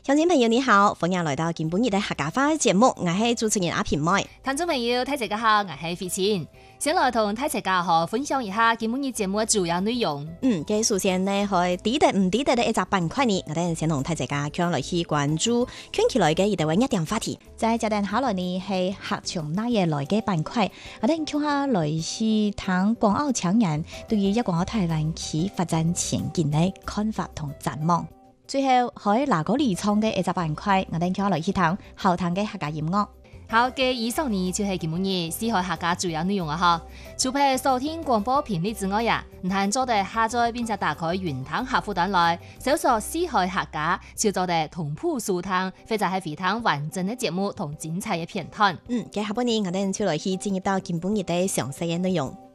鄉親朋友你好，歡迎來到今晡日的客家話節目，我係主持人阿平妹。 聽眾朋友大家好，我係費前，先來同大家好分享一下今晡日節目嘅主要內容。 嘅首先呢，係抵得唔抵得的一集板塊呢，我哋先同大家講來去關注圈起來嘅一啲一點話題。在這段下來呢，係客從那嘢來嘅板塊，我哋講下來去談港澳青年對於港澳台灣區發展前景嘅看法同展望。最後喺哪個理創嘅一集板塊，我哋講下來去談後談嘅客家音樂。 好嘅，以上呢就係今晡日四海客家主要內容啊！哈，除咗收聽廣播頻率之外呀，唔係做得下載並且打開雲端客戶端來搜索四海客家，就做得同步收聽，或者係非常完整嘅節目同精彩嘅片段。 嘅下半年我哋就來去進入到今晡日嘅詳細嘅內容。